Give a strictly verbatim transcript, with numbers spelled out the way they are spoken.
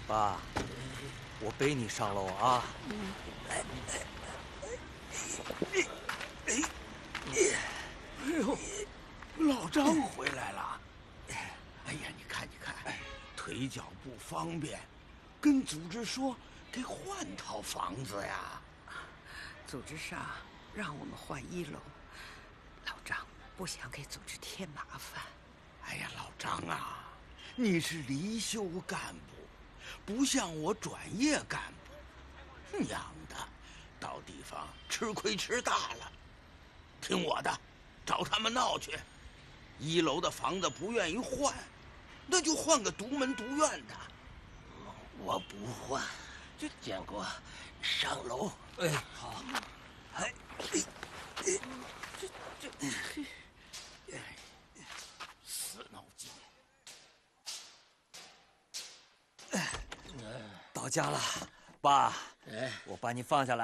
爸，我背你上楼啊！来， 哎呦，老张回来了！哎呀，你看，你看，腿脚不方便，跟组织说给换套房子呀。 组织上让我们换一楼，老张不想给组织添麻烦。 哎呀，老张啊，你是离休干部，不像我转业干部，娘的，到地方吃亏吃大了。听我的，找他们闹去。一楼的房子不愿意换，那就换个独门独院的。 我不换，这建国上楼。 哎，好。哎，哎，哎， 这这这， 死脑筋！ 到家了，爸。 哎， 我把你放下来。